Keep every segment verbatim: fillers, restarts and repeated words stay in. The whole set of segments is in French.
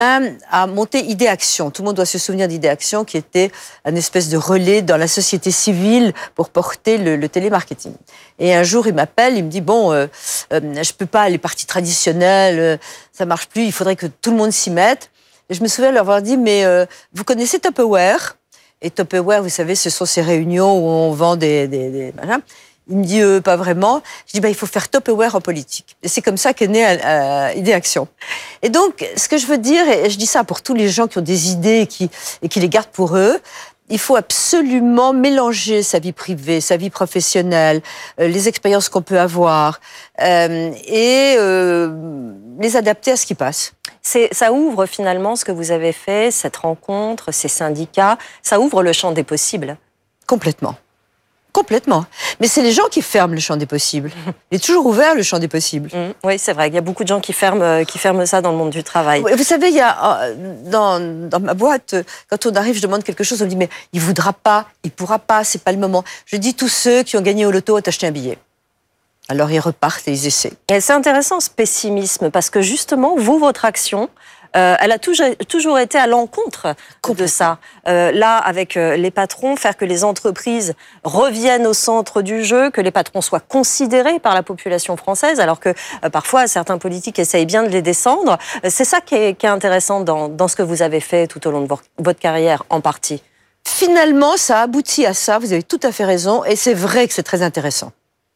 a monté Idéaction. Tout le monde doit se souvenir d'Idéaction, qui était une espèce de relais dans la société civile pour porter le, le télémarketing. Et un jour, il m'appelle, il me dit, bon, euh, euh, je peux pas, les partis traditionnels, euh, ça marche plus, il faudrait que tout le monde s'y mette. Et je me souviens leur avoir dit, mais euh, vous connaissez Tupperware? Et Tupperware, vous savez, ce sont ces réunions où on vend des... des, des machins. Il me dit, euh, pas vraiment. Je dis, bah, il faut faire Tupperware en politique. Et c'est comme ça qu'est née euh, Idéaction. Et donc, ce que je veux dire, et je dis ça pour tous les gens qui ont des idées et qui, et qui les gardent pour eux, il faut absolument mélanger sa vie privée, sa vie professionnelle, euh, les expériences qu'on peut avoir, euh, et euh, les adapter à ce qui passe. C'est, ça ouvre finalement ce que vous avez fait, cette rencontre, ces syndicats, ça ouvre le champ des possibles. Complètement. Complètement. Mais c'est les gens qui ferment le champ des possibles. Il est toujours ouvert, le champ des possibles. Mmh, oui, c'est vrai. Il y a beaucoup de gens qui ferment, qui ferment ça dans le monde du travail. Vous savez, il y a, dans, dans ma boîte, quand on arrive, je demande quelque chose, on me dit, mais il ne voudra pas, il ne pourra pas, c'est pas le moment. Je dis, tous ceux qui ont gagné au loto ont acheté un billet. Alors ils repartent et ils essaient. Et c'est intéressant ce pessimisme, parce que justement, vous, votre action, Euh, elle a toujours, toujours été à l'encontre de ça. Euh, là, avec euh, les patrons, faire que les entreprises reviennent au centre du jeu, que les patrons soient considérés par la population française, alors que euh, parfois certains politiques essayent bien de les descendre. Euh, c'est ça qui est, qui est intéressant dans, dans ce que vous avez fait tout au long de votre carrière, en partie. Finalement, ça aboutit à ça, vous avez tout à fait raison, et c'est vrai que c'est très intéressant.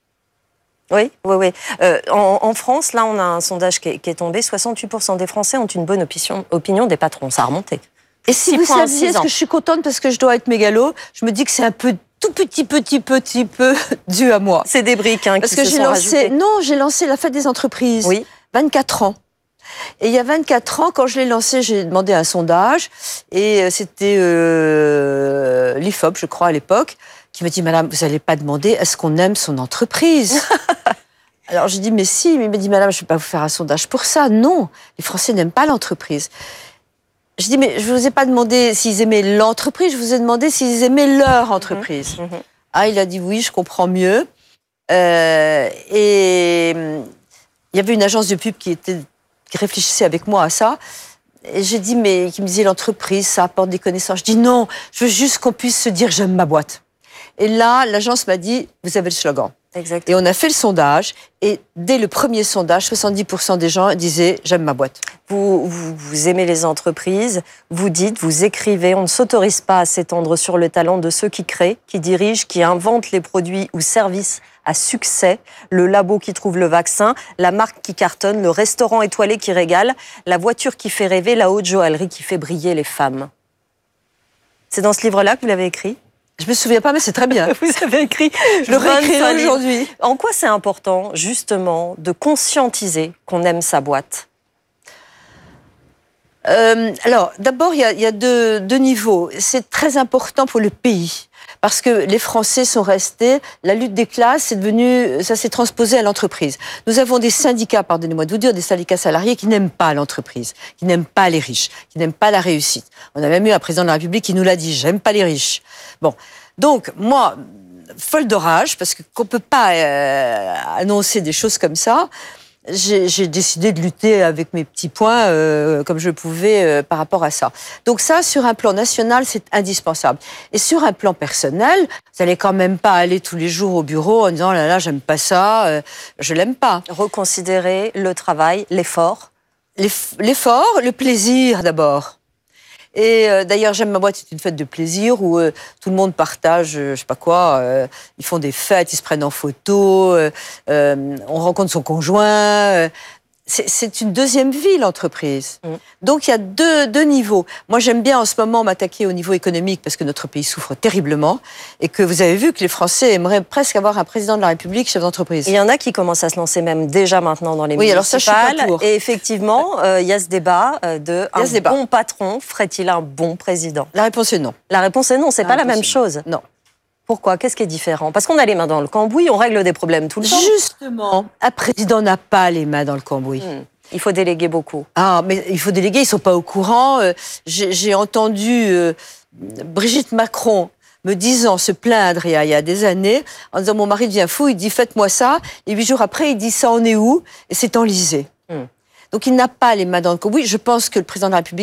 Oui, oui, oui. Euh, en, en France, là, on a un sondage qui est, qui est tombé. soixante-huit pour cent des Français ont une bonne opinion, opinion des patrons. Ça a remonté. Et si vous saviez, est-ce que je suis contente parce que je dois être mégalo, je me dis que c'est un peu, tout petit, petit, petit peu dû à moi. C'est des briques hein, parce qui que se j'ai sont lancé, rajoutées. Non, j'ai lancé la fête des entreprises. Oui. vingt-quatre ans. Et il y a vingt-quatre ans, quand je l'ai lancé, j'ai demandé un sondage. Et c'était euh, l'I F O P, je crois, à l'époque, qui m'a dit, madame, vous n'allez pas demander, est-ce qu'on aime son entreprise? Alors, j'ai dit, mais si, mais il m'a dit, madame, je ne vais pas vous faire un sondage pour ça. Non, les Français n'aiment pas l'entreprise. Je dis, mais je ne vous ai pas demandé s'ils aimaient l'entreprise, je vous ai demandé s'ils aimaient leur entreprise. Mmh, mmh. Ah, il a dit, oui, je comprends mieux. Euh, et il y avait une agence de pub qui, était, qui réfléchissait avec moi à ça. Et j'ai dit, mais qui me disait, l'entreprise, ça apporte des connaissances. Je dis, non, je veux juste qu'on puisse se dire, j'aime ma boîte. Et là, l'agence m'a dit, vous avez le slogan. Exactement. Et on a fait le sondage, et dès le premier sondage, soixante-dix pour cent des gens disaient « j'aime ma boîte ». Vous, vous, vous aimez les entreprises, vous dites, vous écrivez, on ne s'autorise pas à s'étendre sur le talent de ceux qui créent, qui dirigent, qui inventent les produits ou services à succès, le labo qui trouve le vaccin, la marque qui cartonne, le restaurant étoilé qui régale, la voiture qui fait rêver, la haute joaillerie qui fait briller les femmes. C'est dans ce livre-là que vous l'avez écrit ? Je me souviens pas, mais c'est très bien. Vous avez écrit. Je le réécrirai aujourd'hui. En quoi c'est important, justement, de conscientiser qu'on aime sa boîte ? euh, Alors, d'abord, il y a, y a deux, deux niveaux. C'est très important pour le pays. Parce que les Français sont restés, la lutte des classes, c'est devenu, ça s'est transposé à l'entreprise. Nous avons des syndicats, pardonnez-moi de vous dire, des syndicats salariés qui n'aiment pas l'entreprise, qui n'aiment pas les riches, qui n'aiment pas la réussite. On a même eu un président de la République qui nous l'a dit, j'aime pas les riches. Bon, donc moi, folle de rage, parce qu'on ne peut pas euh, annoncer des choses comme ça. J'ai, j'ai décidé de lutter avec mes petits poings euh, comme je pouvais euh, par rapport à ça. Donc ça, sur un plan national, c'est indispensable. Et sur un plan personnel, vous n'allez quand même pas aller tous les jours au bureau en disant « là là, j'aime pas ça, euh, je l'aime pas ». Reconsidérer le travail, l'effort. L'effort, le plaisir d'abord. Et euh, d'ailleurs, J'aime ma boîte, c'est une fête de plaisir où euh, tout le monde partage, euh, je sais pas quoi, euh, ils font des fêtes, ils se prennent en photo, euh, euh, on rencontre son conjoint. Euh, c'est, c'est une deuxième vie, l'entreprise. Mmh. Donc, il y a deux, deux niveaux. Moi, j'aime bien en ce moment m'attaquer au niveau économique parce que notre pays souffre terriblement et que vous avez vu que les Français aimeraient presque avoir un président de la République chef d'entreprise. Il y en a qui commencent à se lancer même déjà maintenant dans les oui, municipales. Alors ça, je suis pas pour. Et effectivement, euh, il y a ce débat de un débat. bon patron ferait-il un bon président ? La réponse est non. La réponse est non, c'est la pas la même non. chose. Non. Pourquoi ? Qu'est-ce qui est différent ? Parce qu'on a les mains dans le cambouis, on règle des problèmes tout le temps. Justement, un président n'a pas les mains dans le cambouis. Mmh. Il faut déléguer beaucoup. Ah, mais il faut déléguer, ils ne sont pas au courant. Euh, j'ai, j'ai entendu euh, Brigitte Macron me disant, se plaindre il y, a, il y a des années, en disant, mon mari devient fou, il dit, faites-moi ça. Et huit jours après, il dit, ça en est où ? Et c'est enlisé. Mmh. Donc il n'a pas les mains dans le cambouis. Je pense que le président de la République